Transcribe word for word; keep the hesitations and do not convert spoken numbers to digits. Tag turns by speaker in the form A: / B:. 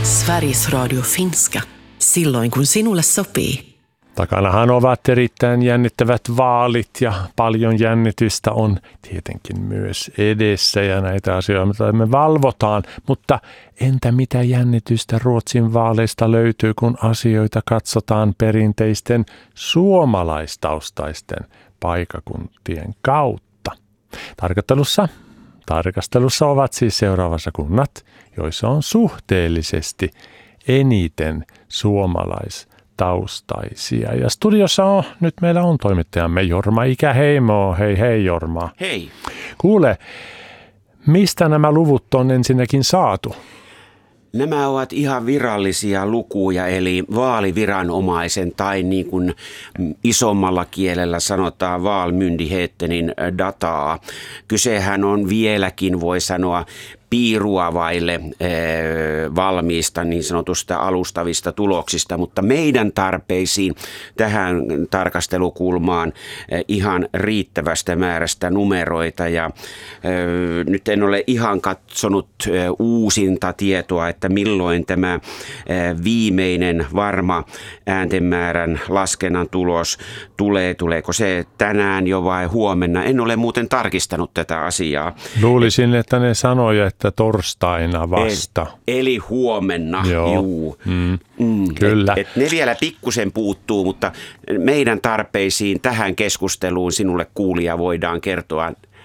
A: Sveriges Radio Finska. Silloin kun sinulle sopii.
B: Takanahan ovat erittäin jännittävät vaalit ja paljon jännitystä on tietenkin myös edessä ja näitä asioita me valvotaan. Mutta entä mitä jännitystä Ruotsin vaaleista löytyy, kun asioita katsotaan perinteisten suomalaistaustaisten paikakuntien kautta? Tarkastelussa, tarkastelussa ovat siis seuraavassa kunnat, joissa on suhteellisesti eniten suomalaistaustaisia. Ja studiossa on, nyt meillä on toimittajamme Jorma Ikäheimo. Hei hei Jorma.
C: Hei.
B: Kuule, mistä nämä luvut on ensinnäkin saatu?
C: Nämä ovat ihan virallisia lukuja, eli vaaliviranomaisen tai niin kuin isommalla kielellä sanotaan Valmyndighetenin dataa. Kysehän on vieläkin, voi sanoa, piiruavaille valmiista niin sanotusta alustavista tuloksista, mutta meidän tarpeisiin tähän tarkastelukulmaan ihan riittävästä määrästä numeroita. Ja nyt en ole ihan katsonut uusinta tietoa, että milloin tämä viimeinen varma ääntenmäärän laskennan tulos tulee. Tuleeko se tänään jo vai huomenna? En ole muuten tarkistanut tätä asiaa.
B: Luulisin, että ne sanoja, että torstaina vasta.
C: Eli huomenna,
B: joo.
C: Juu.
B: Mm. Mm. Kyllä.
C: Et, et ne vielä pikkusen puuttuu, mutta meidän tarpeisiin tähän keskusteluun sinulle kuulija voidaan kertoa